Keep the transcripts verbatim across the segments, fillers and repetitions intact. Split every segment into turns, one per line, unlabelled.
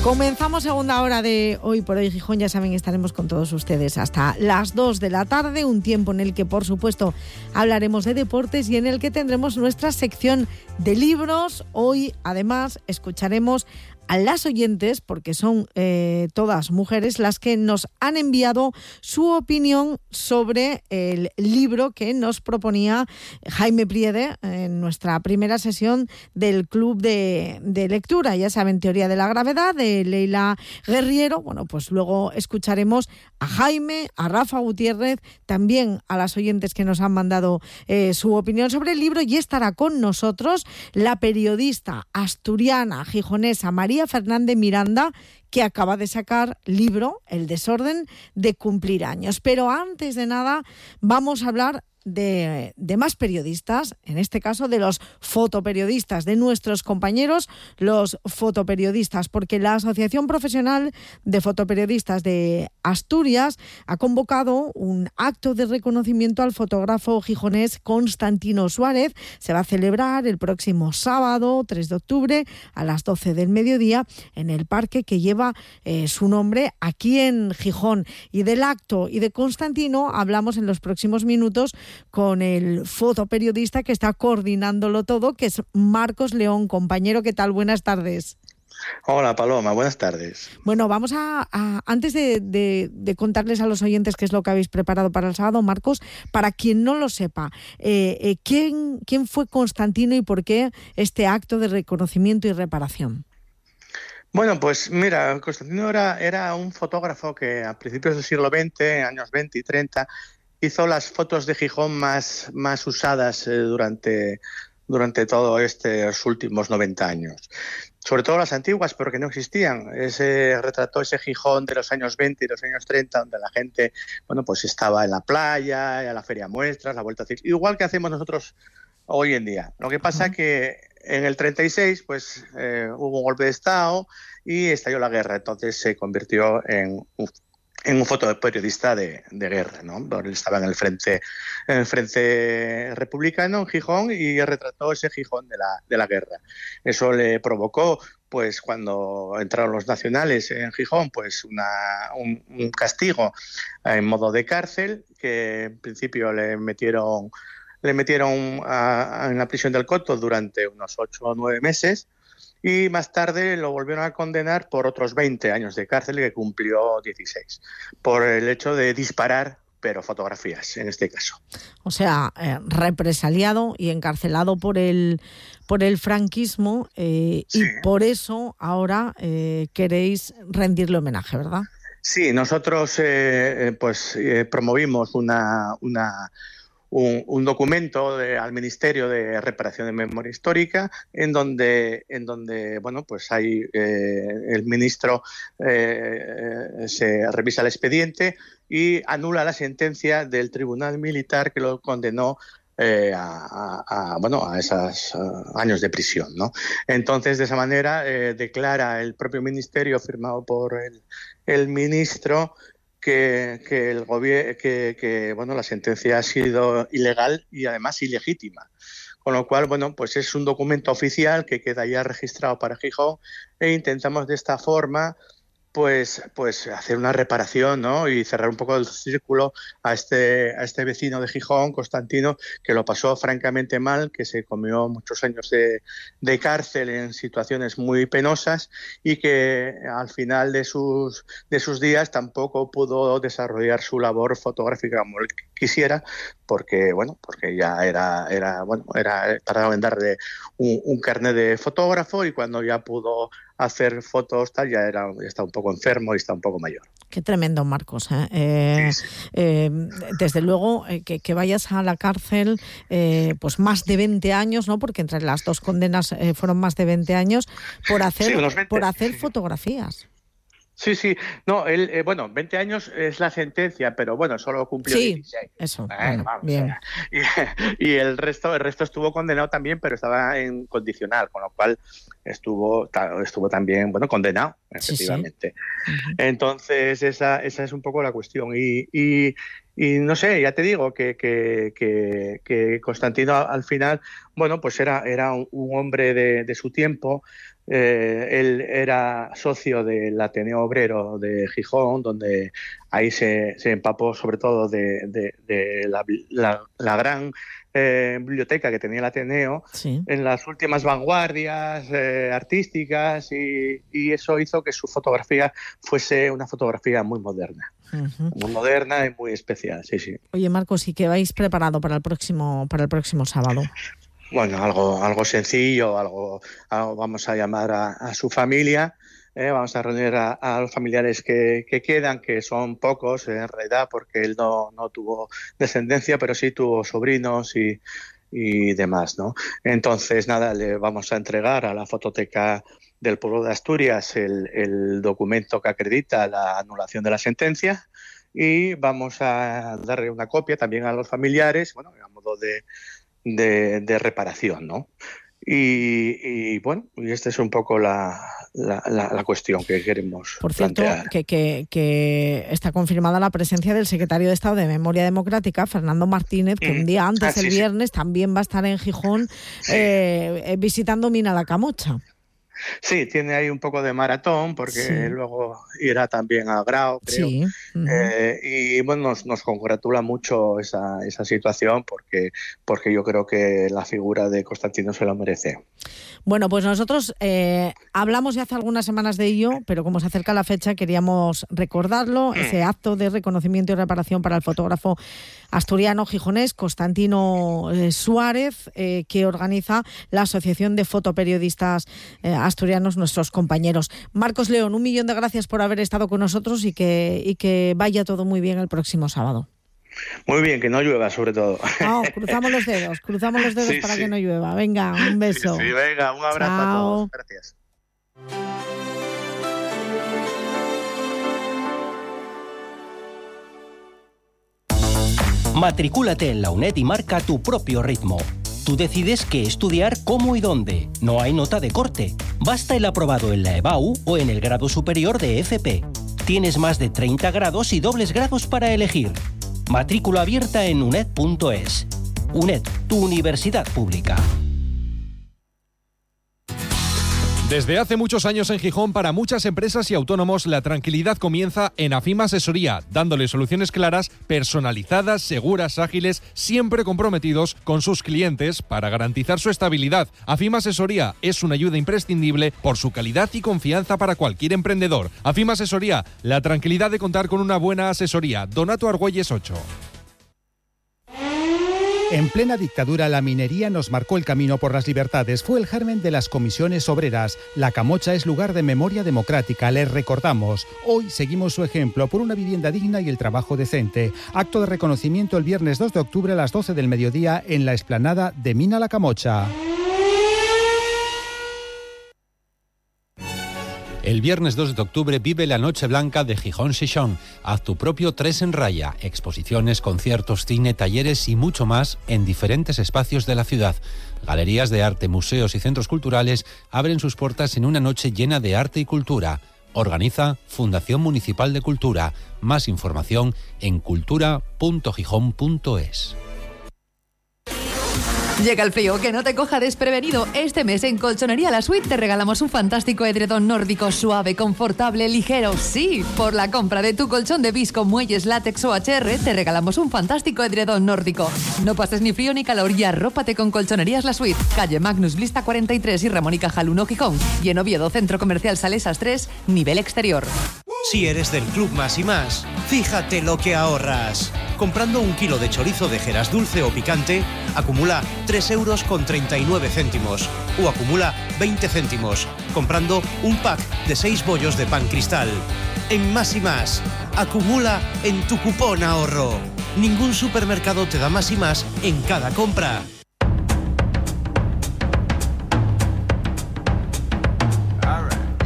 Comenzamos segunda hora de Hoy por Hoy Gijón. Ya saben, estaremos con todos ustedes hasta las dos de la tarde, un tiempo en el que, por supuesto, hablaremos de deportes y en el que tendremos nuestra sección de libros. Hoy, además, escucharemos a las oyentes, porque son eh, todas mujeres, las que nos han enviado su opinión sobre el libro que nos proponía Jaime Priede en nuestra primera sesión del Club de, de Lectura. Ya saben, Teoría de la Gravedad, de Leila Guerriero. Bueno, pues luego escucharemos a Jaime, a Rafa Gutiérrez, también a las oyentes que nos han mandado eh, su opinión sobre el libro, y estará con nosotros la periodista asturiana, gijonesa, María Fernández Miranda, que acaba de sacar libro El desorden de cumplir años. Pero antes de nada vamos a hablar de, de más periodistas, en este caso de los fotoperiodistas, de nuestros compañeros, los fotoperiodistas, porque la Asociación Profesional de Fotoperiodistas de Asturias ha convocado un acto de reconocimiento al fotógrafo gijonés Constantino Suárez. Se va a celebrar el próximo sábado, tres de octubre, a las doce del mediodía, en el parque que lleva eh, su nombre aquí en Gijón. Y del acto y de Constantino hablamos en los próximos minutos con el fotoperiodista que está coordinándolo todo, que es Marcos León. Compañero, ¿qué tal? Buenas tardes.
Hola, Paloma, buenas tardes.
Bueno, vamos a, a antes de, de, de contarles a los oyentes qué es lo que habéis preparado para el sábado, Marcos, para quien no lo sepa, eh, eh, ¿quién, quién fue Constantino y por qué este acto de reconocimiento y reparación?
Bueno, pues mira, Constantino era, era un fotógrafo que a principios del siglo veinte, años veinte y treinta, hizo las fotos de Gijón más, más usadas eh, durante, durante todos estos últimos noventa años. Sobre todo las antiguas, pero que no existían. Ese, retrató ese Gijón de los años veinte y los años treinta, donde la gente, bueno, pues estaba en la playa, en la feria muestras, la vuelta a ciclo, igual que hacemos nosotros hoy en día. Lo que pasa uh-huh. que en el treinta y seis, pues eh, hubo un golpe de Estado y estalló la guerra. Entonces se convirtió en un en un fotoperiodista de, de guerra, ¿no? Él estaba en el frente, en el frente republicano en Gijón y retrató ese Gijón de la, de la guerra. Eso le provocó, pues cuando entraron los nacionales en Gijón, pues una, un, un castigo en modo de cárcel, que en principio le metieron, le metieron a, a, en la prisión del Coto durante unos ocho o nueve meses. Y más tarde lo volvieron a condenar por otros veinte años de cárcel, que cumplió dieciséis, por el hecho de disparar, pero fotografías, en este caso.
O sea, eh, represaliado y encarcelado por el, por el franquismo, eh, sí. Y por eso ahora eh, queréis rendirle homenaje, ¿verdad?
Sí, nosotros eh, pues eh, promovimos una... una Un, un documento de, al Ministerio de Reparación de Memoria Histórica, en donde, en donde bueno, pues hay eh, el ministro eh, se revisa el expediente y anula la sentencia del Tribunal Militar que lo condenó Eh, a, a, a, bueno, a esos uh, años de prisión, ¿no? Entonces, de esa manera, eh, declara el propio ministerio, firmado por el, el ministro, que, que el gobierno, que, que bueno, la sentencia ha sido ilegal y además ilegítima. Con lo cual, bueno, pues es un documento oficial que queda ya registrado para Gijón e intentamos de esta forma pues, pues hacer una reparación, ¿no? Y cerrar un poco el círculo a este, a este vecino de Gijón, Constantino, que lo pasó francamente mal, que se comió muchos años de, de cárcel en situaciones muy penosas y que al final de sus, de sus días tampoco pudo desarrollar su labor fotográfica como él quisiera, porque, bueno, porque ya era, era, bueno, era tardaba en darle un, un carnet de fotógrafo y cuando ya pudo hacer fotos tal ya era ya está un poco enfermo y está un poco mayor.
Qué tremendo, Marcos. ¿eh? Eh, sí, sí. Eh, desde luego eh, que, que vayas a la cárcel eh, pues más de veinte años, ¿no? Porque entre las dos condenas eh, fueron más de veinte años por hacer sí, veinte, por hacer sí. fotografías.
Sí, sí, no, él, eh, bueno, veinte años es la sentencia, pero bueno, solo cumplió
sí,
dieciséis.
Eso,
eh,
bueno,
vamos,
bien.
Y, y el resto, el resto estuvo condenado también, pero estaba en condicional, con lo cual estuvo, estuvo también, bueno, condenado, efectivamente. Sí, sí. Uh-huh. Entonces, esa, esa es un poco la cuestión. Y, y, y no sé, ya te digo que, que, que, que Constantino al final, bueno, pues era, era un, un hombre de, de su tiempo, Eh, él era socio del Ateneo Obrero de Gijón, donde ahí se, se empapó sobre todo de, de, de la, la, la gran eh, biblioteca que tenía el Ateneo, sí, en las últimas vanguardias eh, artísticas, y, y eso hizo que su fotografía fuese una fotografía muy moderna. Uh-huh. Muy moderna y muy especial, sí, sí.
Oye, Marcos, ¿y qué vais preparado para el próximo, para el próximo sábado?
Bueno, algo, algo sencillo, algo, algo vamos a llamar a, a su familia, eh, vamos a reunir a, a los familiares que, que quedan, que son pocos en realidad, porque él no, no tuvo descendencia, pero sí tuvo sobrinos y, y demás, ¿no? Entonces, nada, le vamos a entregar a la Fototeca del Pueblo de Asturias el, el documento que acredita la anulación de la sentencia, y vamos a darle una copia también a los familiares, bueno, a modo de De, de reparación, ¿no? Y, y bueno, y esta es un poco la, la, la, la cuestión que queremos
Por cierto,
plantear.
Que, que, que está confirmada la presencia del secretario de Estado de Memoria Democrática, Fernando Martínez, que mm. un día antes, ah, sí, el viernes, sí. también va a estar en Gijón sí. eh, visitando Mina la Camocha.
Sí, tiene ahí un poco de maratón, porque sí. luego irá también a Grau, creo.
Sí. Uh-huh.
Eh, y bueno, nos, nos congratula mucho esa, esa situación, porque, porque yo creo que la figura de Constantino se lo merece.
Bueno, pues nosotros eh, hablamos ya hace algunas semanas de ello, pero como se acerca la fecha queríamos recordarlo, mm. ese acto de reconocimiento y reparación para el fotógrafo asturiano gijonés Constantino eh, Suárez, eh, que organiza la Asociación de Fotoperiodistas eh, Asturianos, nuestros compañeros. Marcos León, un millón de gracias por haber estado con nosotros, y que, y que vaya todo muy bien el próximo sábado.
Muy bien, que no llueva sobre todo.
No, cruzamos los dedos, cruzamos los dedos sí, para sí. que no llueva. Venga, un beso.
Sí, sí, venga, un abrazo Chao. a todos. Gracias.
Matricúlate en la UNED y marca tu propio ritmo. Tú decides qué estudiar, cómo y dónde. No hay nota de corte. Basta el aprobado en la EBAU o en el grado superior de F P. Tienes más de treinta grados y dobles grados para elegir. Matrícula abierta en uned punto es. UNED, tu universidad pública.
Desde hace muchos años en Gijón, para muchas empresas y autónomos, la tranquilidad comienza en AFIMA Asesoría, dándole soluciones claras, personalizadas, seguras, ágiles, siempre comprometidos con sus clientes para garantizar su estabilidad. AFIMA Asesoría es una ayuda imprescindible por su calidad y confianza para cualquier emprendedor. AFIMA Asesoría, la tranquilidad de contar con una buena asesoría. Donato Argüelles ocho.
En plena dictadura, la minería nos marcó el camino por las libertades. Fue el germen de las comisiones obreras. La Camocha es lugar de memoria democrática. Les recordamos. Hoy seguimos su ejemplo por una vivienda digna y el trabajo decente. Acto de reconocimiento el viernes dos de octubre a las doce del mediodía en la explanada de Mina la Camocha.
El viernes dos de octubre vive la Noche Blanca de Gijón Xixón. Haz tu propio tres en raya. Exposiciones, conciertos, cine, talleres y mucho más en diferentes espacios de la ciudad. Galerías de arte, museos y centros culturales abren sus puertas en una noche llena de arte y cultura. Organiza Fundación Municipal de Cultura. Más información en cultura punto gijón punto es.
Llega el frío, que no te coja desprevenido. Este mes en Colchonería La Suite te regalamos un fantástico edredón nórdico suave, confortable, ligero. Sí, por la compra de tu colchón de visco, muelles, látex o H R te regalamos un fantástico edredón nórdico. No pases ni frío ni calor y arrópate con Colchonerías La Suite. Calle Magnus Blista cuarenta y tres y Ramón y Cajal uno Gijón. Y en Oviedo, Centro Comercial Salesas tres, nivel exterior.
Si eres del Club Más y Más, fíjate lo que ahorras. Comprando un kilo de chorizo de Jeras dulce o picante, acumula tres euros con treinta y nueve céntimos. O acumula veinte céntimos, comprando un pack de seis bollos de pan cristal. En Más y Más, acumula en tu cupón ahorro. Ningún supermercado te da más y más en cada compra.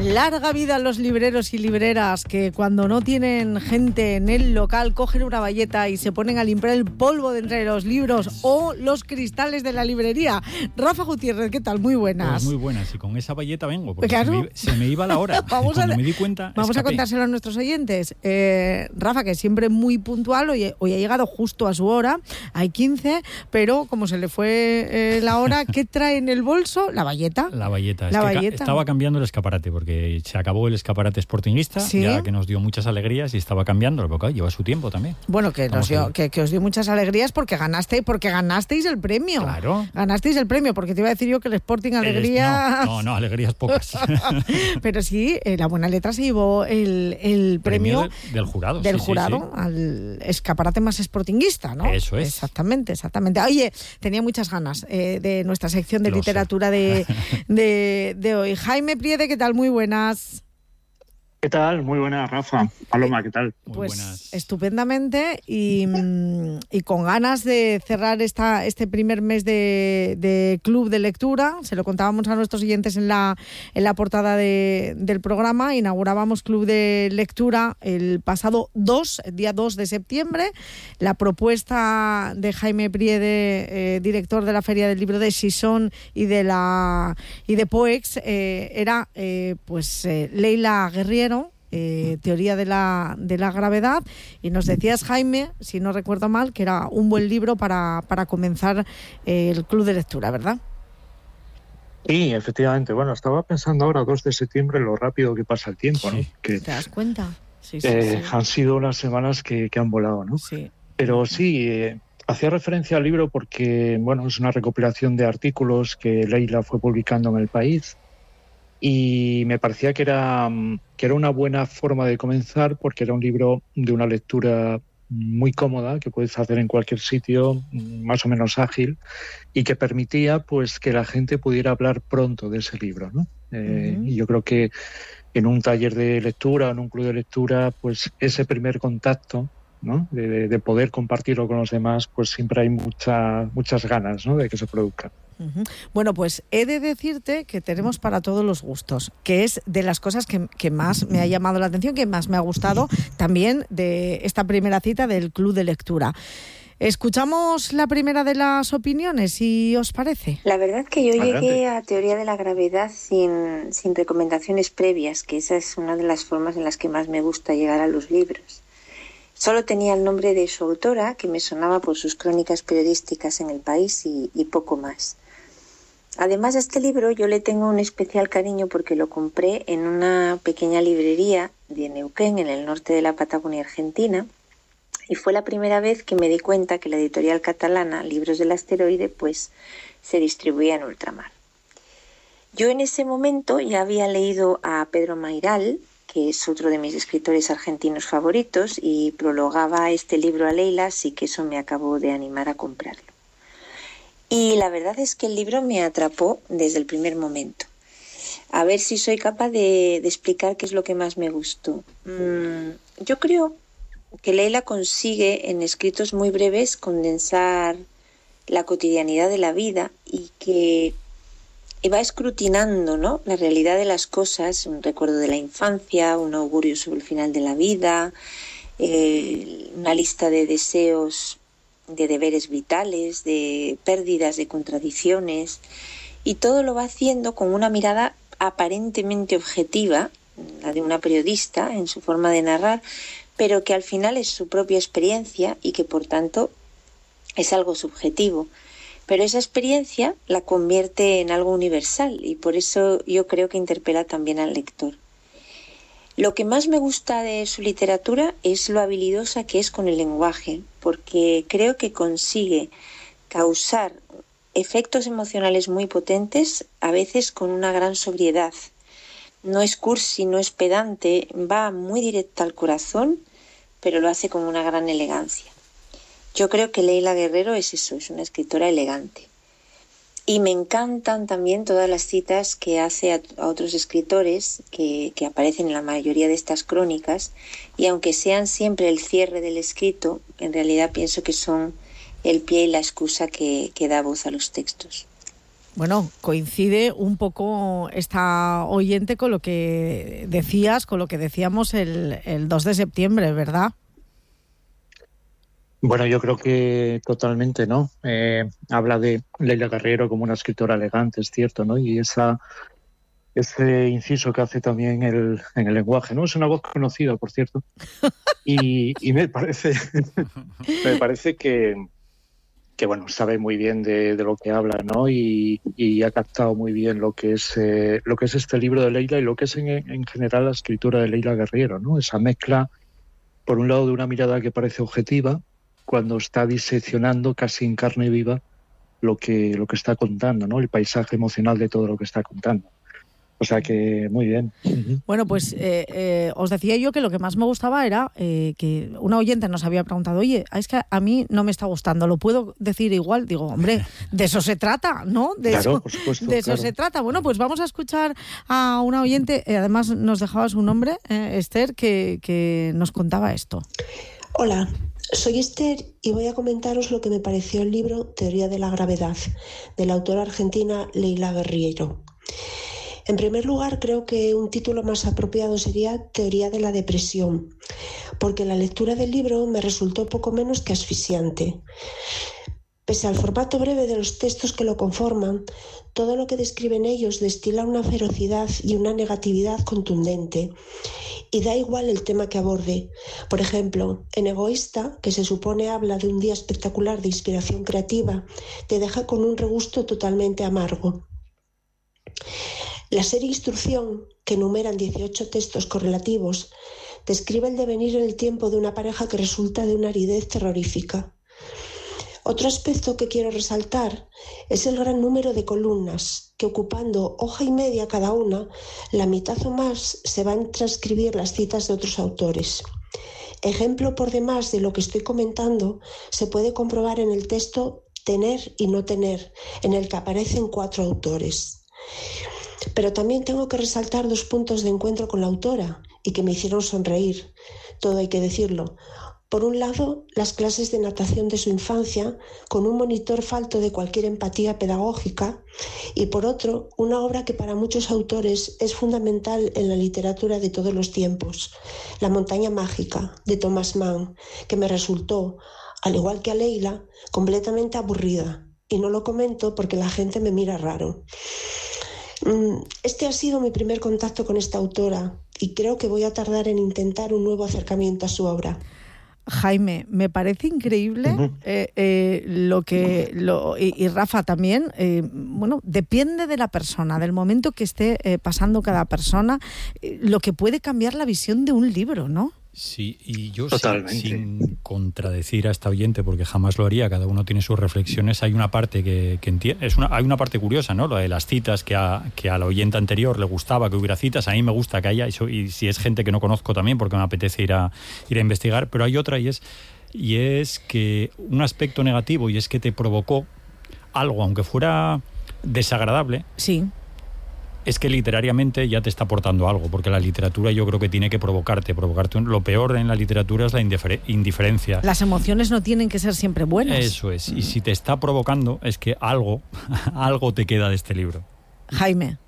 Larga vida a los libreros y libreras que cuando no tienen gente en el local cogen una bayeta y se ponen a limpiar el polvo de entre los libros o los cristales de la librería. Rafa Gutiérrez, ¿qué tal? Muy buenas.
Pues muy buenas, y con esa bayeta vengo, porque
claro.
se, me, se me iba la hora.
vamos
cuando
a,
me di cuenta,
vamos
escapé.
a contárselo a nuestros oyentes. Eh, Rafa, que siempre muy puntual, hoy, hoy ha llegado justo a su hora, hay quince, pero como se le fue eh, la hora, ¿qué trae en el bolso? La bayeta.
La bayeta.
La
es que
bayeta.
Estaba cambiando el escaparate, porque se acabó el escaparate sportinguista,
¿Sí?
ya que nos dio muchas alegrías, y estaba cambiando, porque lleva su tiempo también.
Bueno, que, nos dio, que, que os dio muchas alegrías porque ganaste, porque ganasteis el premio.
Claro.
Ganasteis el premio, porque te iba a decir yo que el Sporting Alegría...
No, no, no, alegrías pocas.
Pero sí, eh, la buena letra se llevó el, el premio,
premio de, del jurado.
Del
sí,
jurado
sí, sí.
al escaparate más sportinguista, ¿no?
Eso es.
Exactamente, exactamente. Oye, tenía muchas ganas eh, de nuestra sección de
Lo
literatura de, de, de hoy. Jaime Priede, ¿qué tal? Muy buenas.
¿Qué tal? Muy buenas, Rafa. Paloma, ¿qué tal?
Muy
Pues
buenas.
estupendamente y, y con ganas de cerrar esta, este primer mes de, de club de lectura. Se lo contábamos a nuestros oyentes en la, en la portada de, del programa. Inaugurábamos club de lectura el pasado dos, el día dos de septiembre. La propuesta de Jaime Priede, eh, director de la Feria del Libro de Sison y de la y de Poex, eh, era eh, pues eh, Leila Guerriero, Eh, teoría de la, de la gravedad, y nos decías, Jaime, si no recuerdo mal, que era un buen libro para, para comenzar eh, el club de lectura, ¿verdad?
Sí, efectivamente. Bueno, estaba pensando ahora, dos de septiembre, lo rápido que pasa el tiempo, ¿no?
Sí.
Que,
¿Te das cuenta? Sí, sí,
eh,
sí.
Han sido unas semanas que, que han volado, ¿no?
Sí.
Pero sí, eh, hacía referencia al libro porque, bueno, es una recopilación de artículos que Leila fue publicando en El País, y me parecía que era, que era una buena forma de comenzar, porque era un libro de una lectura muy cómoda, que puedes hacer en cualquier sitio, más o menos ágil, y que permitía pues que la gente pudiera hablar pronto de ese libro, ¿no? Eh,
Uh-huh.
y yo creo que en un taller de lectura, en un club de lectura, pues ese primer contacto, ¿no? de, de, de poder compartirlo con los demás, pues siempre hay mucha, muchas ganas, ¿no? de que se produzca.
Uh-huh. Bueno, pues he de decirte que tenemos para todos los gustos, que es de las cosas que, que más me ha llamado la atención, que más me ha gustado también de esta primera cita del club de lectura. Escuchamos la primera de las opiniones, si os parece.
La verdad que yo
Adelante.
llegué a Teoría de la Gravedad sin, sin recomendaciones previas, que esa es una de las formas en las que más me gusta llegar a los libros. Solo tenía el nombre de su autora, que me sonaba por sus crónicas periodísticas en El País, y, y poco más. Además, a este libro yo le tengo un especial cariño porque lo compré en una pequeña librería de Neuquén, en el norte de la Patagonia Argentina, y fue la primera vez que me di cuenta que la editorial catalana Libros del Asteroide pues se distribuía en ultramar. Yo en ese momento ya había leído a Pedro Mairal, que es otro de mis escritores argentinos favoritos, y prologaba este libro a Leila, así que eso me acabó de animar a comprarlo. Y la verdad es que el libro me atrapó desde el primer momento. A ver si soy capaz de, de explicar qué es lo que más me gustó. Mm, yo creo que Leila consigue en escritos muy breves condensar la cotidianidad de la vida y que y va escrutinando, ¿no?, la realidad de las cosas, un recuerdo de la infancia, un augurio sobre el final de la vida, eh, una lista de deseos, de deberes vitales, de pérdidas, de contradicciones, y todo lo va haciendo con una mirada aparentemente objetiva, la de una periodista en su forma de narrar, pero que al final es su propia experiencia y que por tanto es algo subjetivo. Pero esa experiencia la convierte en algo universal y por eso yo creo que interpela también al lector. Lo que más me gusta de su literatura es lo habilidosa que es con el lenguaje, porque creo que consigue causar efectos emocionales muy potentes, a veces con una gran sobriedad. No es cursi, no es pedante, va muy directa al corazón, pero lo hace con una gran elegancia. Yo creo que Leila Guerrero es eso, es una escritora elegante. Y me encantan también todas las citas que hace a, a otros escritores que, que aparecen en la mayoría de estas crónicas, y aunque sean siempre el cierre del escrito, en realidad pienso que son el pie y la excusa que, que da voz a los textos.
Bueno, coincide un poco esta oyente con lo que decías, con lo que decíamos el, el dos de septiembre, ¿verdad?
Bueno, yo creo que totalmente, ¿no? Eh, habla de Leila Guerriero como una escritora elegante, es cierto, ¿no? Y esa ese inciso que hace también el, en el lenguaje, ¿no? Es una voz conocida, por cierto. Y, y me parece me parece que que bueno, sabe muy bien de, de lo que habla, ¿no? Y, y ha captado muy bien lo que es eh, lo que es este libro de Leila y lo que es en, en general la escritura de Leila Guerriero, ¿no? Esa mezcla, por un lado, de una mirada que parece objetiva, cuando está diseccionando casi en carne viva lo que, lo que está contando, ¿no? El paisaje emocional de todo lo que está contando. O sea que muy bien. Uh-huh.
Bueno, pues eh, eh, os decía yo que lo que más me gustaba era eh, que una oyente nos había preguntado, oye, es que a mí no me está gustando, ¿lo puedo decir igual? Digo, hombre, de eso se trata, ¿no? De
claro,
eso,
por supuesto,
de eso
claro.
se trata. Bueno, pues vamos a escuchar a una oyente, eh, además nos dejaba su nombre, eh, Esther, que, que nos contaba esto.
Hola, soy Esther y voy a comentaros lo que me pareció el libro Teoría de la Gravedad, de la autora argentina Leila Guerriero. En primer lugar, creo que un título más apropiado sería Teoría de la Depresión, porque la lectura del libro me resultó poco menos que asfixiante. Pese al formato breve de los textos que lo conforman, todo lo que describen ellos destila una ferocidad y una negatividad contundente. Y da igual el tema que aborde. Por ejemplo, en Egoísta, que se supone habla de un día espectacular de inspiración creativa, te deja con un regusto totalmente amargo. La serie Instrucción, que enumeran dieciocho textos correlativos, describe el devenir en el tiempo de una pareja que resulta de una aridez terrorífica. Otro aspecto que quiero resaltar es el gran número de columnas, que ocupando hoja y media cada una, la mitad o más se van a transcribir las citas de otros autores. Ejemplo por demás de lo que estoy comentando se puede comprobar en el texto Tener y no tener, en el que aparecen cuatro autores. Pero también tengo que resaltar dos puntos de encuentro con la autora y que me hicieron sonreír, todo hay que decirlo. Por un lado, las clases de natación de su infancia, con un monitor falto de cualquier empatía pedagógica, y por otro, una obra que para muchos autores es fundamental en la literatura de todos los tiempos, La montaña mágica, de Thomas Mann, que me resultó, al igual que a Leila, completamente aburrida. Y no lo comento porque la gente me mira raro. Este ha sido mi primer contacto con esta autora y creo que voy a tardar en intentar un nuevo acercamiento a su obra.
Jaime, me parece increíble uh-huh. eh, eh, lo que lo, y, y Rafa también. Eh, bueno, depende de la persona, del momento que esté eh, pasando cada persona, eh, lo que puede cambiar la visión de un libro, ¿no?
Sí, y yo sin, sin contradecir a esta oyente, porque jamás lo haría, cada uno tiene sus reflexiones, hay una parte que, que entiende, es una, hay una parte curiosa, ¿no? La de las citas, que a, que a la oyente anterior le gustaba que hubiera citas, a mí me gusta que haya, eso, y si es gente que no conozco también, porque me apetece ir a, ir a investigar, pero hay otra y es, y es que un aspecto negativo, y es que te provocó algo, aunque fuera desagradable.
Sí.
Es que literariamente ya te está aportando algo, porque la literatura yo creo que tiene que provocarte, provocarte. Lo peor en la literatura es la indifer- indiferencia.
Las emociones no tienen que ser siempre buenas.
Eso es, y si te está provocando es que algo, algo te queda de este libro.
Jaime.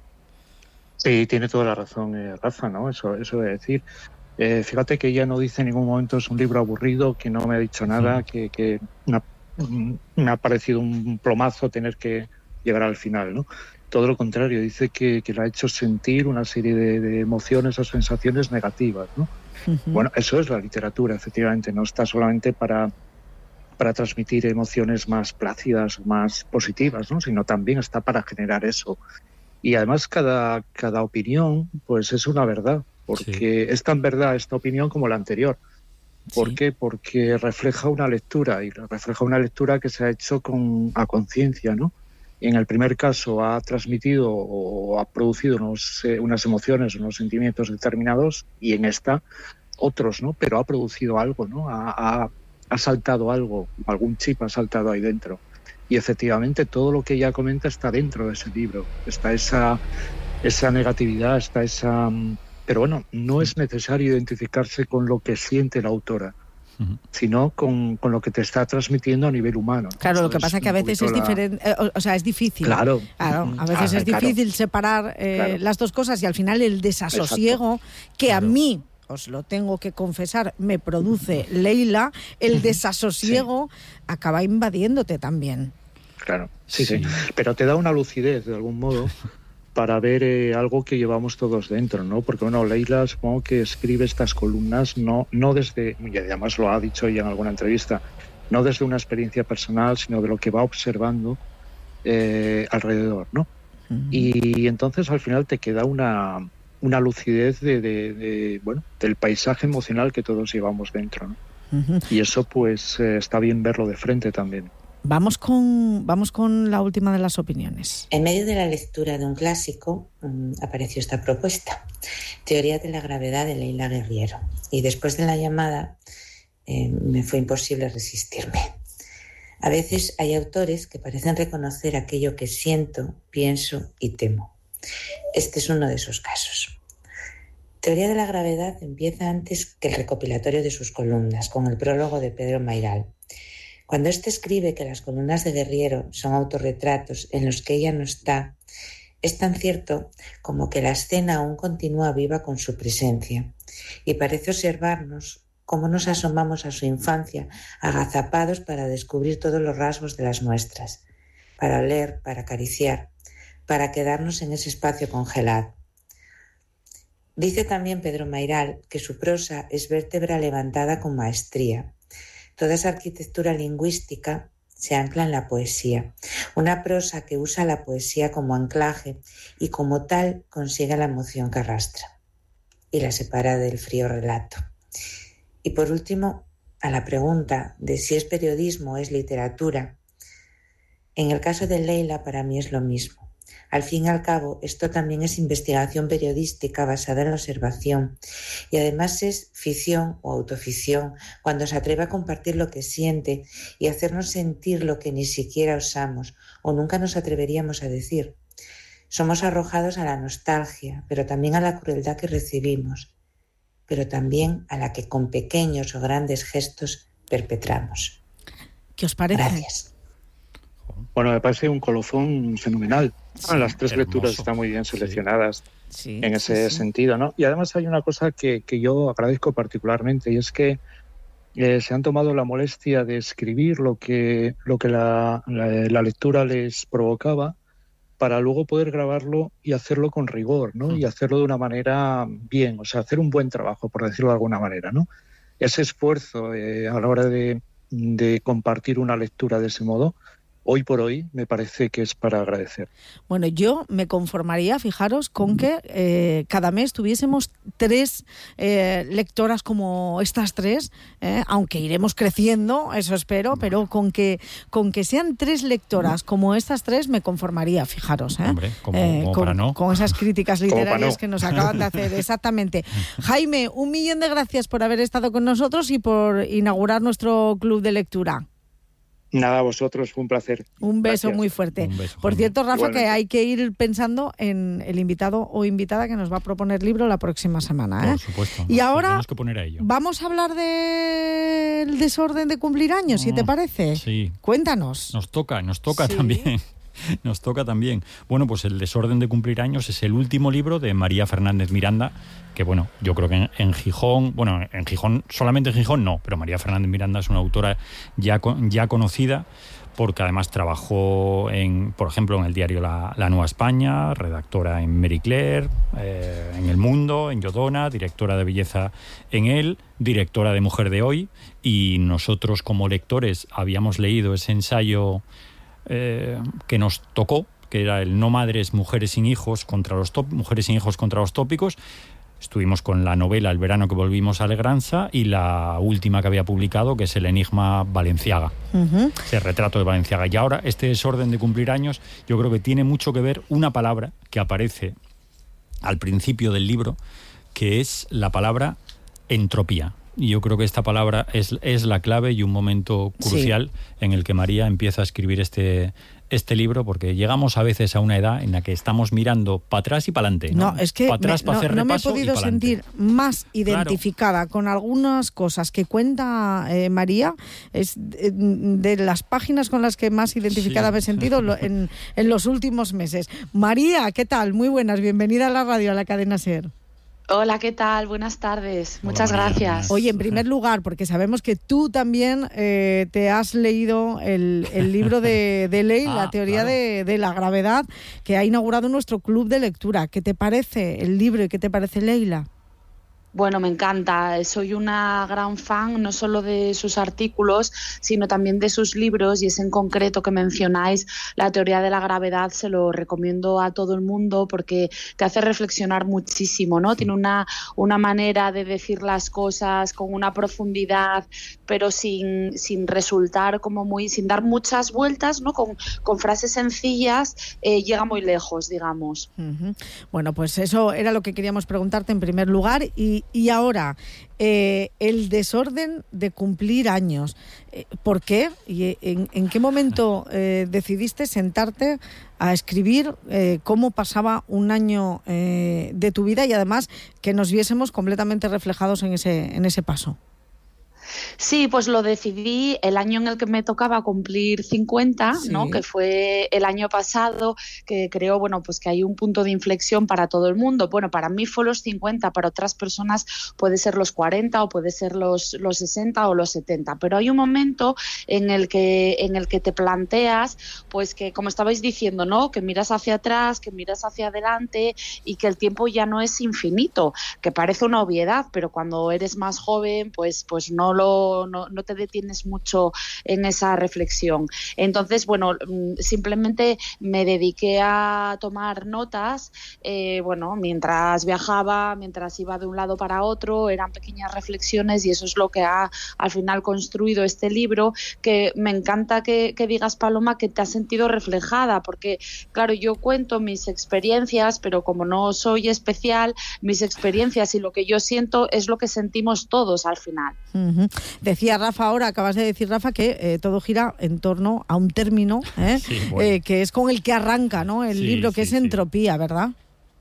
Sí, tiene toda la razón, eh, Rafa, ¿no? Eso, eso de decir. Eh, fíjate que ella no dice en ningún momento es un libro aburrido, que no me ha dicho nada, mm. que, que me, ha, me ha parecido un plomazo tener que llegar al final, ¿no? Todo lo contrario, dice que, que le ha hecho sentir una serie de, de emociones o sensaciones negativas, ¿no? Uh-huh. Bueno, eso es la literatura, efectivamente, no está solamente para, para transmitir emociones más plácidas, más positivas, ¿no? Sino también está para generar eso. Y además cada, cada opinión pues es una verdad, porque sí. Es tan verdad esta opinión como la anterior. ¿Por sí. qué? Porque refleja una lectura, y refleja una lectura que se ha hecho con, a conciencia, ¿no? En el primer caso ha transmitido o ha producido unos, eh, unas emociones, unos sentimientos determinados, y en esta otros, ¿no? Pero ha producido algo, ¿no? Ha, ha, ha saltado algo, algún chip ha saltado ahí dentro. Y efectivamente todo lo que ella comenta está dentro de ese libro. Está esa, esa negatividad, está esa... Pero bueno, no es necesario identificarse con lo que siente la autora. sino con, con lo que te está transmitiendo a nivel humano.
Claro, lo que pasa es que a veces es diferente, eh, o, o sea, es difícil.
Claro.
Claro, a veces ah, es difícil claro. separar eh, claro. las dos cosas y al final el desasosiego Exacto. que claro. a mí, os lo tengo que confesar, me produce Leila, el desasosiego sí. acaba invadiéndote también.
Claro, sí, sí, sí, pero te da una lucidez de algún modo para ver eh, algo que llevamos todos dentro, ¿no? Porque, bueno, Leila supongo que escribe estas columnas no, no desde, y además lo ha dicho ella en alguna entrevista, no desde una experiencia personal, sino de lo que va observando eh, alrededor, ¿no? Uh-huh. Y, y entonces al final te queda una, una lucidez de, de, de, bueno, del paisaje emocional que todos llevamos dentro, ¿no? Uh-huh. Y eso pues eh, está bien verlo de frente también.
Vamos con, vamos con la última de las opiniones.
En medio de la lectura de un clásico mmm, apareció esta propuesta, Teoría de la gravedad de Leila Guerriero. Y después de la llamada eh, me fue imposible resistirme. A veces hay autores que parecen reconocer aquello que siento, pienso y temo. Este es uno de esos casos. Teoría de la gravedad empieza antes que el recopilatorio de sus columnas, con el prólogo de Pedro Mairal. Cuando éste escribe que las columnas de Guerriero son autorretratos en los que ella no está, es tan cierto como que la escena aún continúa viva con su presencia y parece observarnos cómo nos asomamos a su infancia agazapados para descubrir todos los rasgos de las nuestras, para oler, para acariciar, para quedarnos en ese espacio congelado. Dice también Pedro Mairal que su prosa es vértebra levantada con maestría. Toda esa arquitectura lingüística se ancla en la poesía, una prosa que usa la poesía como anclaje y como tal consigue la emoción que arrastra y la separa del frío relato. Y por último, a la pregunta de si es periodismo o es literatura, en el caso de Leila para mí es lo mismo. Al fin y al cabo, esto también es investigación periodística basada en la observación y además es ficción o autoficción cuando se atreve a compartir lo que siente y hacernos sentir lo que ni siquiera osamos o nunca nos atreveríamos a decir. Somos arrojados a la nostalgia, pero también a la crueldad que recibimos, pero también a la que con pequeños o grandes gestos perpetramos.
¿Qué os parece?
Gracias.
Bueno, me parece un colofón fenomenal. Sí, las tres hermoso. Lecturas están muy bien seleccionadas sí. en ese sí, sí. sentido, ¿no? Y además hay una cosa que, que yo agradezco particularmente y es que eh, se han tomado la molestia de escribir lo que, lo que la, la, la lectura les provocaba para luego poder grabarlo y hacerlo con rigor, ¿no? Mm. Y hacerlo de una manera bien, o sea, hacer un buen trabajo, por decirlo de alguna manera, ¿no? Ese esfuerzo eh, a la hora de, de compartir una lectura de ese modo, hoy por hoy me parece que es para agradecer.
Bueno, yo me conformaría, fijaros, con que eh, cada mes tuviésemos tres eh, lectoras como estas tres, eh, aunque iremos creciendo, eso espero, pero con que con que sean tres lectoras como estas tres me conformaría, fijaros. ¿eh?
Hombre, como,
eh,
como
con,
para no.
Con esas críticas literarias no. que nos acaban de hacer, exactamente. Jaime, un millón de gracias por haber estado con nosotros y por inaugurar nuestro club de lectura.
Nada, a vosotros, fue un placer.
Un beso
Gracias.
Muy fuerte.
Beso,
Por cierto, Rafa,
Igualmente.
que hay que ir pensando en el invitado o invitada que nos va a proponer libro la próxima semana. ¿eh?
Por supuesto.
Y ahora
tenemos que poner a ello.
Vamos a hablar del desorden de cumplir años, si te parece.
Sí.
Cuéntanos.
Nos toca, nos toca
Sí.
también. Nos toca también. Bueno, pues El desorden de cumplir años es el último libro de María Fernández Miranda, que bueno, yo creo que en, en Gijón, bueno, en Gijón, solamente en Gijón no, pero María Fernández Miranda es una autora ya, ya conocida, porque además trabajó, en, por ejemplo, en el diario La, La Nueva España, redactora en Marie Claire, eh, en El Mundo, en Yodona, directora de belleza en él, directora de Mujer de Hoy, y nosotros como lectores habíamos leído ese ensayo eh, que nos tocó, que era el No madres, mujeres sin hijos contra los top, mujeres sin hijos contra los tópicos. Estuvimos con la novela El verano que volvimos a Alegranza y la última que había publicado, que es El enigma Valenciaga, uh-huh. ese retrato de Valenciaga. Y ahora este desorden de cumplir años, yo creo que tiene mucho que ver una palabra que aparece al principio del libro, que es la palabra entropía. Y yo creo que esta palabra es, es la clave y un momento crucial sí. en el que María empieza a escribir este, este libro, porque llegamos a veces a una edad en la que estamos mirando para atrás y para adelante. No,
no es que
pa atrás,
me,
no,
no me he podido sentir más identificada
claro.
con algunas cosas que cuenta eh, María. Es de, de las páginas con las que más identificada sí. me he sentido en, en los últimos meses. María, ¿qué tal? Muy buenas, bienvenida a la radio, a la cadena SER.
Hola, ¿qué tal? Buenas tardes.
Hola,
Muchas
María,
gracias.
buenas.
Oye, en primer lugar, porque sabemos que tú también eh, te has leído el, el libro de, de Ley, ah, La teoría claro. de, de la gravedad, que ha inaugurado nuestro club de lectura. ¿Qué te parece el libro y qué te parece Leila?
Bueno, me encanta. Soy una gran fan no solo de sus artículos, sino también de sus libros, y ese en concreto que mencionáis, La teoría de la gravedad, se lo recomiendo a todo el mundo porque te hace reflexionar muchísimo, ¿no? Tiene una, una manera de decir las cosas con una profundidad, pero sin, sin resultar como muy, sin dar muchas vueltas, ¿no? Con, con frases sencillas, eh, llega muy lejos, digamos.
Uh-huh. Bueno, pues eso era lo que queríamos preguntarte en primer lugar. Y Y ahora, eh, el desorden de cumplir años. Eh, ¿Por qué? ¿Y en, en qué momento eh, decidiste sentarte a escribir eh, cómo pasaba un año eh, de tu vida y además que nos viésemos completamente reflejados en ese, en ese paso?
Sí, pues lo decidí el año en el que me tocaba cumplir cincuenta, sí. ¿no? Que fue el año pasado, que creo, bueno, pues que hay un punto de inflexión para todo el mundo. Bueno, para mí fue los cincuenta, para otras personas puede ser los cuarenta o puede ser los, los sesenta o los setenta, pero hay un momento en el que en el que te planteas, pues que como estabais diciendo, ¿no? Que miras hacia atrás, que miras hacia adelante y que el tiempo ya no es infinito, que parece una obviedad, pero cuando eres más joven, pues, pues no lo No, no te detienes mucho en esa reflexión. Entonces, bueno, simplemente me dediqué a tomar notas, eh, bueno, mientras viajaba, mientras iba de un lado para otro, eran pequeñas reflexiones y eso es lo que ha al final construido este libro, que me encanta que, que digas, Paloma, que te has sentido reflejada, porque, claro, yo cuento mis experiencias, pero como no soy especial, mis experiencias y lo que yo siento es lo que sentimos todos al final.
Uh-huh. Decía Rafa ahora, acabas de decir, Rafa, que eh, todo gira en torno a un término ¿eh? Sí, bueno. eh, que es con el que arranca, ¿no? El sí, libro, que sí, es entropía, sí. ¿verdad?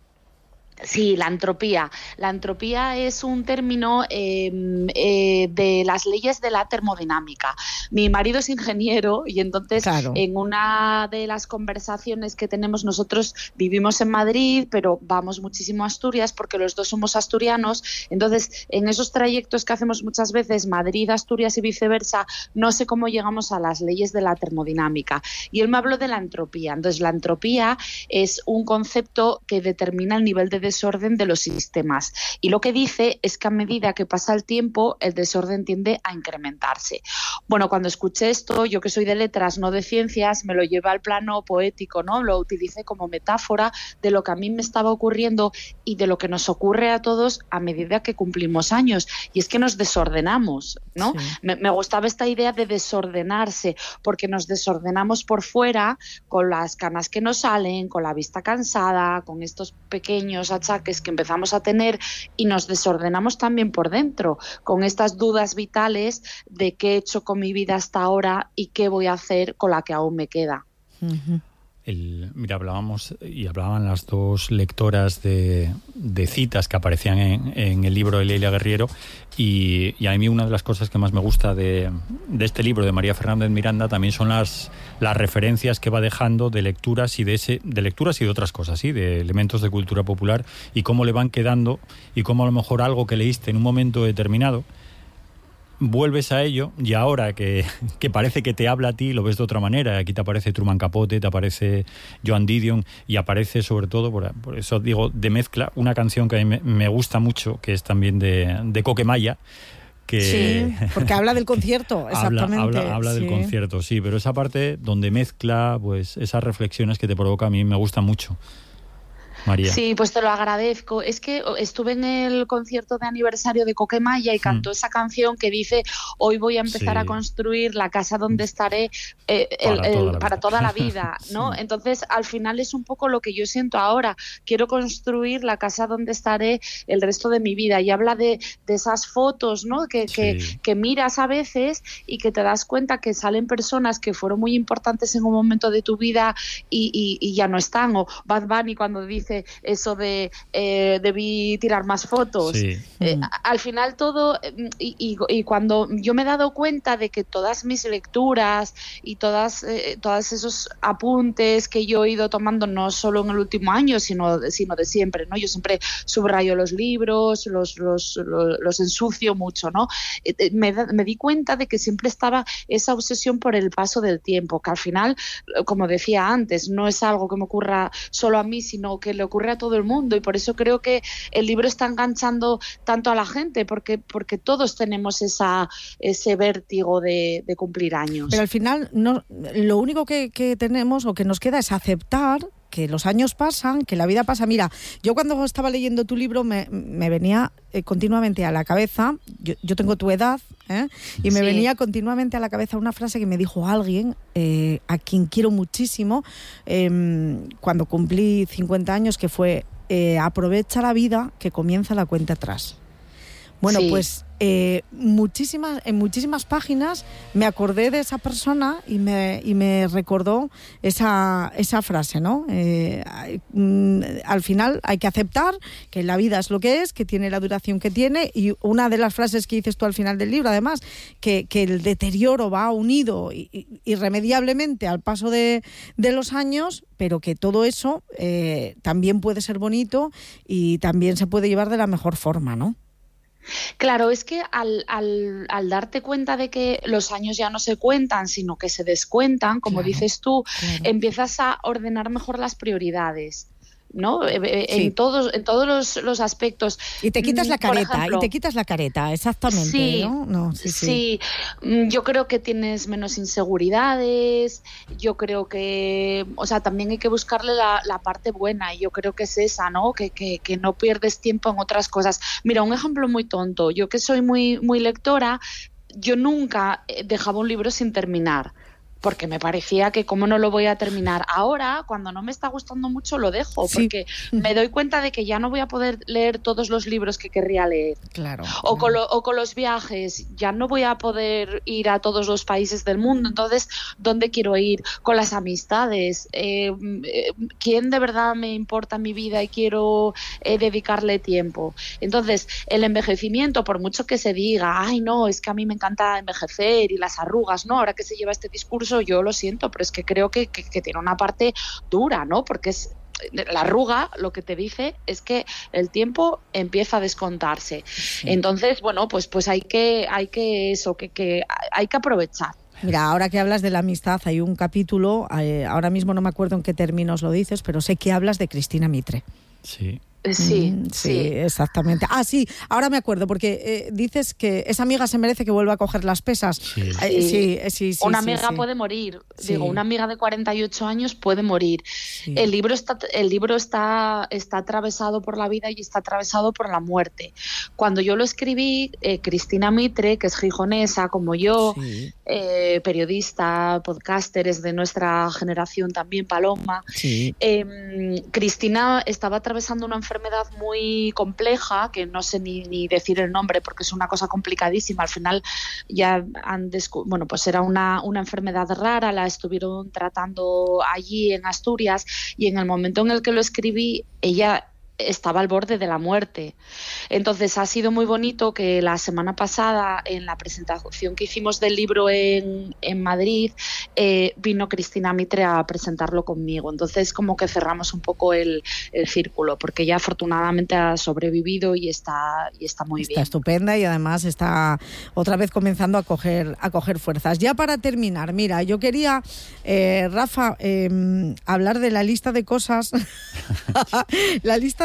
Sí, la entropía. La entropía es un término eh, eh, de las leyes de la termodinámica. Mi marido es ingeniero y entonces claro. en una de las conversaciones que tenemos, nosotros vivimos en Madrid, pero vamos muchísimo a Asturias porque los dos somos asturianos. Entonces, en esos trayectos que hacemos muchas veces, Madrid, Asturias y viceversa, no sé cómo llegamos a las leyes de la termodinámica. Y él me habló de la entropía. Entonces, la entropía es un concepto que determina el nivel de desorden de los sistemas, y lo que dice es que a medida que pasa el tiempo el desorden tiende a incrementarse. Bueno, cuando escuché esto, yo que soy de letras, no de ciencias, me lo llevé al plano poético, ¿no? Lo utilicé como metáfora de lo que a mí me estaba ocurriendo y de lo que nos ocurre a todos a medida que cumplimos años, y es que nos desordenamos, ¿no? Sí. Me, me gustaba esta idea de desordenarse, porque nos desordenamos por fuera con las canas que nos salen, con la vista cansada, con estos pequeños achaques que empezamos a tener, y nos desordenamos también por dentro, con estas dudas vitales de qué he hecho con mi vida hasta ahora y qué voy a hacer con la que aún me queda.
Uh-huh.
El, mira, hablábamos y hablaban las dos lectoras de, de citas que aparecían en, en el libro de Leila Guerriero, y, y a mí una de las cosas que más me gusta de, de este libro de María Fernández Miranda también son las, las referencias que va dejando de lecturas y de ese de lecturas y de otras cosas, ¿sí? De elementos de cultura popular, y cómo le van quedando, y cómo a lo mejor algo que leíste en un momento determinado vuelves a ello, y ahora que, que parece que te habla a ti, lo ves de otra manera. Aquí te aparece Truman Capote, te aparece Joan Didion, y aparece sobre todo, por, por eso digo, de mezcla, una canción que a mí me, me gusta mucho, que es también de, de Coquemaya, que
sí, porque habla del concierto, exactamente.
Habla, habla, habla
sí.
del concierto, sí, pero esa parte donde mezcla pues esas reflexiones que te provoca, a mí me gusta mucho. María.
Sí, pues te lo agradezco. Es que estuve en el concierto de aniversario de Coquemaya y cantó mm. esa canción que dice: hoy voy a empezar sí. a construir la casa donde estaré eh, el, para, el, toda para toda la vida, ¿no? Sí. Entonces, al final es un poco lo que yo siento ahora. Quiero construir la casa donde estaré el resto de mi vida. Y habla de, de esas fotos, ¿no? Que, sí. que, que miras a veces y que te das cuenta que salen personas que fueron muy importantes en un momento de tu vida y, y, y ya no están. O Bad Bunny cuando dice eso de eh, debí tirar más fotos. Sí. Eh, al final todo, y, y, y cuando yo me he dado cuenta de que todas mis lecturas y todas, eh, todos esos apuntes que yo he ido tomando, no solo en el último año, sino, sino de siempre, ¿no? Yo siempre subrayo los libros, los, los, los, los ensucio mucho, ¿no? Eh, me, me di cuenta de que siempre estaba esa obsesión por el paso del tiempo, que al final, como decía antes, no es algo que me ocurra solo a mí, sino que le ocurre a todo el mundo, y por eso creo que el libro está enganchando tanto a la gente, porque, porque todos tenemos esa, ese vértigo de, de cumplir años.
Pero al final no, lo único que, que tenemos o que nos queda es aceptar que los años pasan, que la vida pasa. Mira, yo cuando estaba leyendo tu libro me, me venía eh, continuamente a la cabeza, yo, yo tengo tu edad, ¿eh? y me sí. venía continuamente a la cabeza una frase que me dijo alguien, eh, a quien quiero muchísimo, eh, cuando cumplí cincuenta años, que fue, eh, aprovecha la vida que comienza la cuenta atrás. Bueno, sí. pues eh, muchísimas, en muchísimas páginas me acordé de esa persona y me, y me recordó esa, esa frase, ¿no? Eh, al final hay que aceptar que la vida es lo que es, que tiene la duración que tiene, y una de las frases que dices tú al final del libro, además, que, que el deterioro va unido irremediablemente al paso de, de los años, pero que todo eso eh, también puede ser bonito y también se puede llevar de la mejor forma, ¿no?
Claro, es que al, al, al darte cuenta de que los años ya no se cuentan, sino que se descuentan, como claro, dices tú, claro. empiezas a ordenar mejor las prioridades, ¿no? Sí. En todos, en todos los, los aspectos.
Y te quitas la careta, ejemplo, y te quitas la careta, exactamente,
sí,
¿no? No, sí,
sí. sí, yo creo que tienes menos inseguridades, yo creo que, o sea, también hay que buscarle la, la parte buena, y yo creo que es esa, ¿no? Que, que, que no pierdes tiempo en otras cosas. Mira, un ejemplo muy tonto, yo que soy muy, muy lectora, yo nunca dejaba un libro sin terminar, porque me parecía que cómo no lo voy a terminar. Ahora, cuando no me está gustando mucho, lo dejo, sí. porque me doy cuenta de que ya no voy a poder leer todos los libros que querría leer.
Claro.
O, con, lo, o con los viajes, ya no voy a poder ir a todos los países del mundo. Entonces, ¿dónde quiero ir? Con las amistades. Eh, ¿Quién de verdad me importa en mi vida y quiero eh, dedicarle tiempo? Entonces, el envejecimiento, por mucho que se diga, ay, no, es que a mí me encanta envejecer y las arrugas, ¿no? Ahora que se lleva este discurso, yo lo siento, pero es que creo que, que, que tiene una parte dura, ¿no? Porque es la arruga, lo que te dice es que el tiempo empieza a descontarse. Sí. Entonces, bueno, pues pues hay que hay que eso, que, que hay que aprovechar.
Mira, ahora que hablas de la amistad, hay un capítulo, eh, ahora mismo no me acuerdo en qué términos lo dices, pero sé que hablas de Cristina Mitre.
Sí.
Sí,
mm, sí,
sí,
exactamente. Ah, sí, ahora me acuerdo, porque eh, dices que esa amiga se merece que vuelva a coger las pesas.
Sí,
eh, sí, sí, sí.
Una
sí,
amiga
sí.
puede morir.
Sí.
Digo, una amiga de cuarenta y ocho años puede morir. Sí. El libro está, el libro está, está atravesado por la vida y está atravesado por la muerte. Cuando yo lo escribí, eh, Cristina Mitre, que es gijonesa como yo, sí. eh, periodista, podcaster, es de nuestra generación también, Paloma.
Sí.
Eh, Cristina estaba atravesando una enfermedad muy compleja, que no sé ni, ni decir el nombre porque es una cosa complicadísima. Al final ya han descu- bueno, pues era una, una enfermedad rara, la estuvieron tratando allí en Asturias, y en el momento en el que lo escribí, ella estaba al borde de la muerte. Entonces ha sido muy bonito que la semana pasada, en la presentación que hicimos del libro en, en Madrid, eh, vino Cristina Mitre a presentarlo conmigo. Entonces como que cerramos un poco el, el círculo, porque ella afortunadamente ha sobrevivido y está, y está muy
está
bien.
Está estupenda, y además está otra vez comenzando a coger, a coger fuerzas. Ya para terminar, mira, yo quería, eh, Rafa, eh, hablar de la lista de cosas, la lista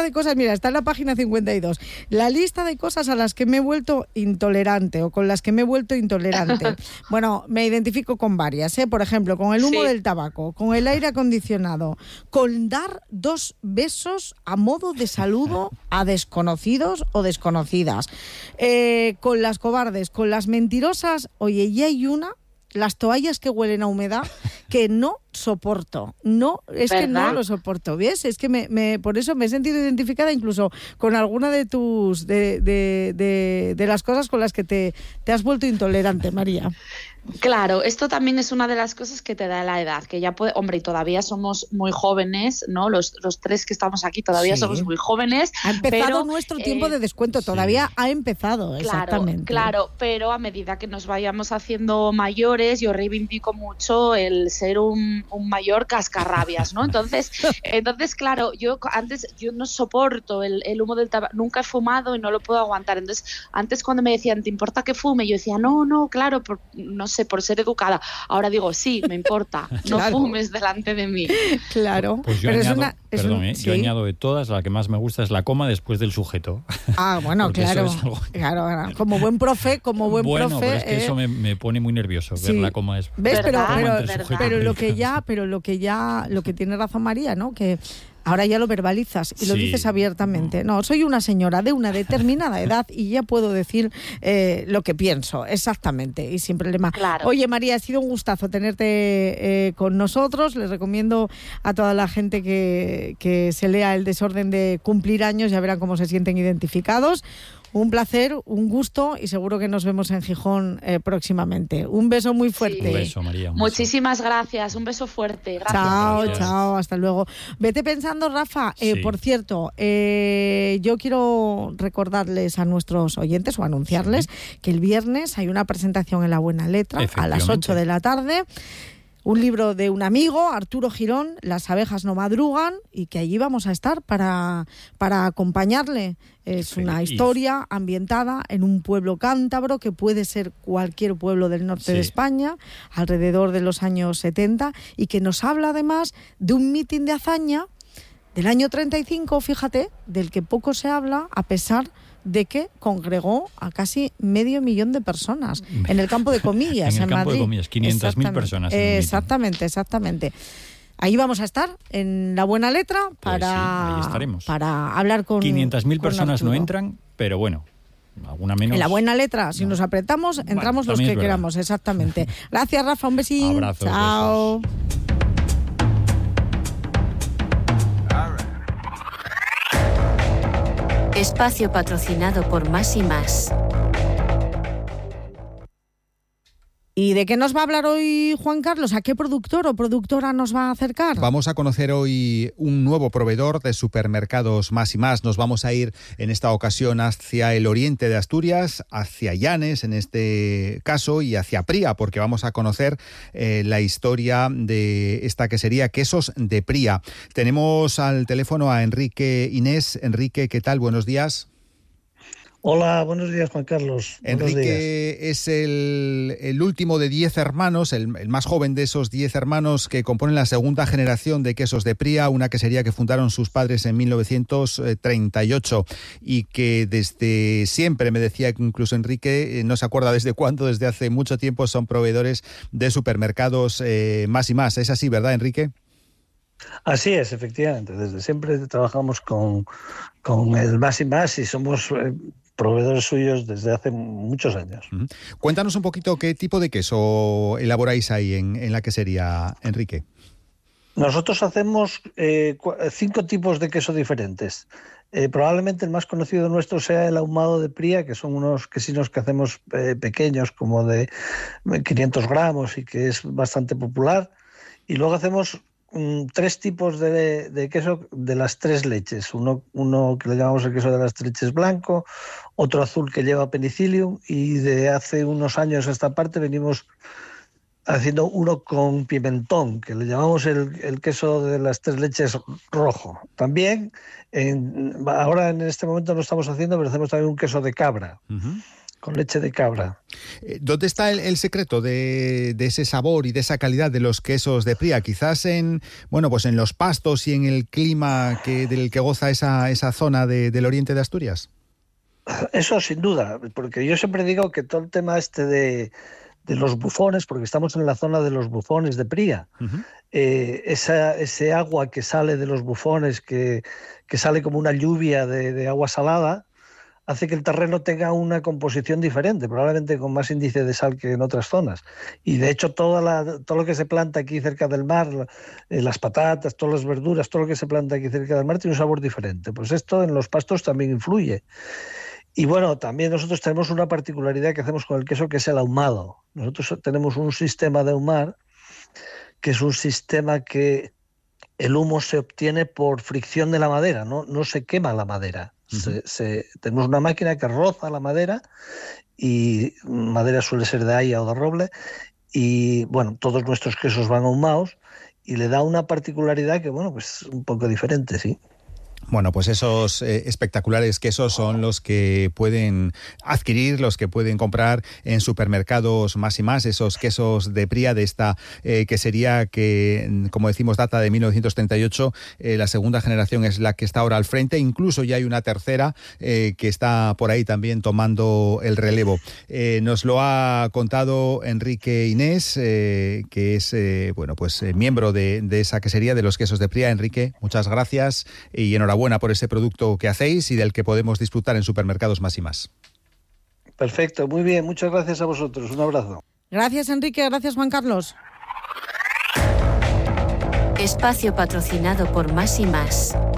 de cosas, mira, está en la página cincuenta y dos. La lista de cosas a las que me he vuelto intolerante o con las que me he vuelto intolerante. Bueno, me identifico con varias, ¿eh? Por ejemplo, con el humo sí. del tabaco, con el aire acondicionado, con dar dos besos a modo de saludo a desconocidos o desconocidas, eh, con las cobardes, con las mentirosas. Oye, y hay una, las toallas que huelen a humedad, que no soporto. No, es ¿verdad? Que no lo soporto. ¿Ves? Es que me, me, por eso me he sentido identificada incluso con alguna de tus de, de, de, de las cosas con las que te, te has vuelto intolerante, María.
Claro, esto también es una de las cosas que te da la edad, que ya puede, hombre, y todavía somos muy jóvenes, ¿no? Los, los tres que estamos aquí todavía sí. somos muy jóvenes.
Ha empezado
pero,
nuestro tiempo
eh,
de descuento, todavía sí. ha empezado,
claro,
exactamente.
Claro, pero a medida que nos vayamos haciendo mayores, yo reivindico mucho el ser un, un mayor cascarrabias, ¿no? Entonces, entonces, claro, yo antes yo no soporto el, el humo del tabaco, nunca he fumado y no lo puedo aguantar. Entonces, antes cuando me decían, ¿te importa que fume? Yo decía, no, no, claro, por, no sé, por ser educada. Ahora digo, sí, me importa, no claro. fumes delante de mí.
Claro.
Pues yo
pero
añado,
es una, es
perdón,
un,
¿eh?
¿sí?
yo añado de todas, la que más me gusta es la coma después del sujeto.
Ah, bueno, claro. Es algo... claro. Como buen profe, como buen
bueno,
profe.
Pero es que
eh...
eso me, me pone muy nervioso,
sí.
ver la coma es.
¿Ves? Pero, pero,
pero,
pero lo que ya, pero lo que ya, lo que tiene razón María, ¿no? Que ahora ya lo verbalizas y lo sí. dices abiertamente. No, soy una señora de una determinada edad y ya puedo decir eh, lo que pienso, exactamente, y sin problema.
Claro.
Oye, María, ha sido un gustazo tenerte eh, con nosotros. Les recomiendo a toda la gente que, que se lea El desorden de cumplir años, ya verán cómo se sienten identificados. Un placer, un gusto y seguro que nos vemos en Gijón eh, próximamente. Un beso muy fuerte.
Sí.
Un beso, María. Un
Muchísimas beso. gracias, un beso fuerte. Gracias.
Chao,
gracias.
chao, hasta luego. Vete pensando, Rafa, eh, sí. por cierto, eh, yo quiero recordarles a nuestros oyentes o anunciarles sí. que el viernes hay una presentación en La Buena Letra a las ocho de la tarde. Un libro de un amigo, Arturo Girón, Las abejas no madrugan, y que allí vamos a estar para, para acompañarle. Es una historia ambientada en un pueblo cántabro que puede ser cualquier pueblo del norte sí. de España, alrededor de los años setenta, y que nos habla además de un mitin de hazaña del año treinta y cinco, fíjate, del que poco se habla, a pesar de que congregó a casi medio millón de personas en el campo de Comillas,
en,
en
el campo
Madrid.
de Comillas, quinientas mil personas. En
exactamente, exactamente. Ahí vamos a estar, en La Buena Letra, para,
pues sí, ahí estaremos.
para hablar con
quinientas mil personas
Arturo.
No entran, pero bueno, alguna menos.
En La Buena Letra, si no. nos apretamos, entramos bueno, los que queramos, exactamente. Gracias, Rafa, un besín.
Abrazos,
chao.
Besos.
Espacio patrocinado por Más y Más.
¿Y de qué nos va a hablar hoy Juan Carlos? ¿A qué productor o productora nos va a acercar?
Vamos a conocer hoy un nuevo proveedor de supermercados Más y Más. Nos vamos a ir en esta ocasión hacia el oriente de Asturias, hacia Llanes en este caso y hacia Pría, porque vamos a conocer eh, la historia de esta quesería Quesos de Pría. Tenemos al teléfono a Enrique Inés. Enrique, ¿qué tal? Buenos días.
Hola, buenos días, Juan Carlos.
Enrique es el, el último de diez hermanos, el, el más joven de esos diez hermanos que componen la segunda generación de Quesos de Pría, una quesería que fundaron sus padres en mil novecientos treinta y ocho y que desde siempre, me decía incluso Enrique, no se acuerda desde cuándo, desde hace mucho tiempo son proveedores de supermercados eh, Más y Más. ¿Es así, verdad, Enrique?
Así es, efectivamente. Desde siempre trabajamos con, con el Más y Más y somos eh, proveedores suyos desde hace muchos años.
Uh-huh. Cuéntanos un poquito qué tipo de queso elaboráis ahí en, en la quesería, Enrique.
Nosotros hacemos eh, cinco tipos de queso diferentes. Eh, probablemente el más conocido nuestro sea el ahumado de Pría, que son unos quesinos que hacemos eh, pequeños, como de quinientos gramos y que es bastante popular. Y luego hacemos tres tipos de, de queso de las tres leches. Uno, uno que le llamamos el queso de las tres leches blanco, otro azul que lleva penicillium, y de hace unos años a esta parte venimos haciendo uno con pimentón, que le llamamos el, el queso de las tres leches rojo. También, en, ahora en este momento no estamos haciendo, pero hacemos también un queso de cabra. Uh-huh. con leche de cabra.
¿Dónde está el, el secreto de, de ese sabor y de esa calidad de los quesos de Pría? Quizás en, bueno, pues en los pastos y en el clima que, del que goza esa, esa zona de, del oriente de Asturias.
Eso sin duda, porque yo siempre digo que todo el tema este de, de los bufones, porque estamos en la zona de los bufones de Pría, uh-huh. eh, esa, ese agua que sale de los bufones, que, que sale como una lluvia de, de agua salada, hace que el terreno tenga una composición diferente, probablemente con más índice de sal que en otras zonas. Y de hecho toda la, todo lo que se planta aquí cerca del mar, eh, las patatas, todas las verduras, todo lo que se planta aquí cerca del mar tiene un sabor diferente. Pues esto en los pastos también influye. Y bueno, también nosotros tenemos una particularidad que hacemos con el queso, que es el ahumado. Nosotros tenemos un sistema de ahumar, que es un sistema que el humo se obtiene por fricción de la madera, no, no se quema la madera. Se, se, tenemos una máquina que roza la madera, y madera suele ser de haya o de roble, y bueno, todos nuestros quesos van ahumados y le da una particularidad que, bueno, pues un poco diferente, sí.
Bueno, pues esos eh, espectaculares quesos son los que pueden adquirir, los que pueden comprar en supermercados Más y Más, esos quesos de Pría, de esta eh, quesería que, como decimos, data de mil novecientos treinta y ocho. Eh, la segunda generación es la que está ahora al frente, incluso ya hay una tercera eh, que está por ahí también tomando el relevo. Eh, nos lo ha contado Enrique Inés, eh, que es eh, bueno, pues eh, miembro de, de esa quesería de los quesos de Pría. Enrique, muchas gracias y enhorabuena. Buena por ese producto que hacéis y del que podemos disfrutar en supermercados Más y Más.
Perfecto, muy bien, muchas gracias a vosotros, un abrazo.
Gracias, Enrique, gracias, Juan Carlos.
Espacio patrocinado por Más y Más.